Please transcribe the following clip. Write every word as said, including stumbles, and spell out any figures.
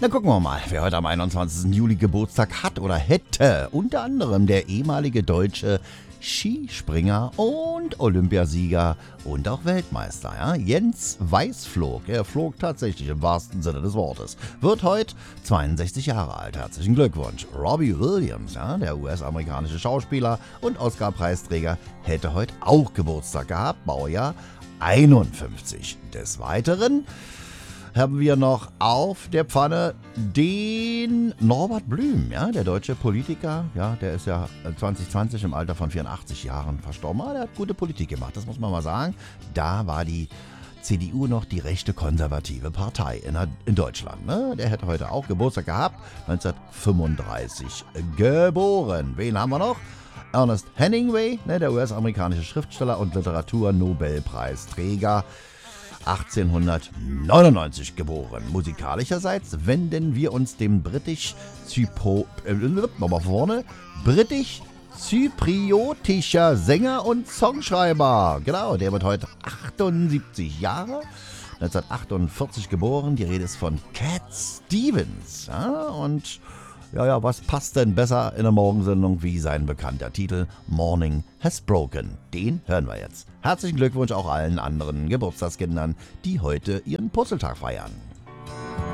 Na, gucken wir mal, wer heute am einundzwanzigsten Juli Geburtstag hat oder hätte. Unter anderem der ehemalige deutsche Skispringer und Olympiasieger und auch Weltmeister, ja? Jens Weißflog. Er flog tatsächlich im wahrsten Sinne des Wortes. Wird heute zweiundsechzig Jahre alt. Herzlichen Glückwunsch. Robbie Williams, ja, der U S-amerikanische Schauspieler und Oscar-Preisträger, hätte heute auch Geburtstag gehabt, Baujahr einundfünfzig. Des Weiteren haben wir noch auf der Pfanne den Norbert Blüm, ja, der deutsche Politiker. Ja, der ist ja zwanzig zwanzig im Alter von vierundachtzig Jahren verstorben. Aber der hat gute Politik gemacht, das muss man mal sagen. Da war die C D U noch die rechte konservative Partei in, in Deutschland. Ne? Der hätte heute auch Geburtstag gehabt, neunzehnhundertfünfunddreißig geboren. Wen haben wir noch? Ernest Hemingway, ne, der U S-amerikanische Schriftsteller und Literatur-Nobelpreisträger. achtzehnhundertneunundneunzig geboren. Musikalischerseits wenden wir uns dem britisch-zypo... Äh, nochmal vorne. Britisch-zypriotischer Sänger und Songschreiber. Genau, der wird heute achtundsiebzig Jahre. neunzehnhundertachtundvierzig geboren. Die Rede ist von Cat Stevens. Ja, und... Ja, ja, was passt denn besser in der Morgensendung wie sein bekannter Titel Morning Has Broken? Den hören wir jetzt. Herzlichen Glückwunsch auch allen anderen Geburtstagskindern, die heute ihren Purzeltag feiern.